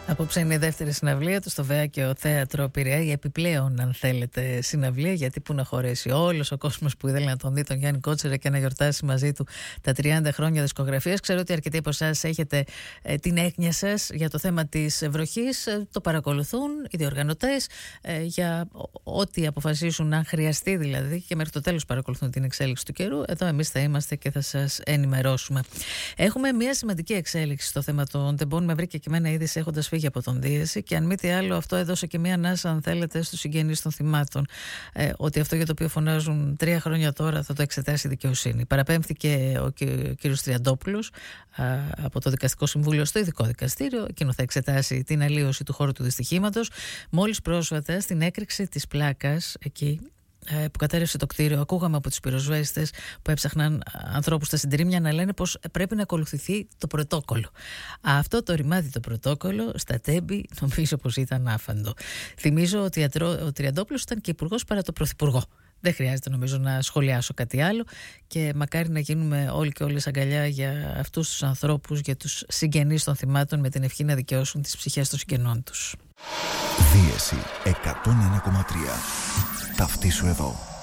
Απόψε είναι η δεύτερη συναυλία του στο Βέακιο Θέατρο Πειραιά, η επιπλέον, αν θέλετε, συναυλία, γιατί πού να χωρέσει όλος ο κόσμος που ήθελε να τον δει τον Γιάννη Κότσιρα και να γιορτάσει μαζί του τα 30 χρόνια δισκογραφίας. Ξέρω ότι αρκετοί από εσάς έχετε την έκνοια σας για το θέμα της βροχής. Το παρακολουθούν οι διοργανωτές για ό,τι αποφασίσουν, αν χρειαστεί δηλαδή, και μέχρι το τέλος παρακολουθούν την εξέλιξη του καιρού. Εδώ εμείς θα είμαστε και θα σας ενημερώσουμε. Έχουμε μια σημαντική εξέλιξη στο θέμα των τεμπών. Με βρήκε και εμένα είδηση έχοντας φύγει από τον Δίεση, και αν μη τι άλλο, αυτό έδωσε και μια ανάσα, αν θέλετε, στους συγγενείς των θυμάτων, ότι αυτό για το οποίο φωνάζουν 3 χρόνια τώρα θα το εξετάσει η δικαιοσύνη. Παραπέμφθηκε ο κύριος Τριαντόπουλος από το Δικαστικό Συμβούλιο στο Ειδικό Δικαστήριο. Εκείνο θα εξετάσει την αλλίωση του χώρου του δυστυχήματος. Μόλις πρόσφατα, στην έκρηξη της πλάκας εκεί που κατέρευσε το κτίριο, ακούγαμε από τους πυροσβέστες που έψαχναν ανθρώπους στα συντρίμμια να λένε πως πρέπει να ακολουθηθεί το πρωτόκολλο. Αυτό το ρημάδι το πρωτόκολλο στα Τέμπη νομίζω πως ήταν άφαντο. Θυμίζω ότι ο Τριαντόπουλος ήταν και υπουργός παρά το πρωθυπουργό. Δεν χρειάζεται νομίζω να σχολιάσω κάτι άλλο, και μακάρι να γίνουμε όλοι και όλες αγκαλιά για αυτούς τους ανθρώπους, για τους συγγενείς των θυμάτων, με την ευχή να δικαιώσουν τις ψυχές των συγγενών τους. Δίεση 101,3. Ταυτίσου εδώ.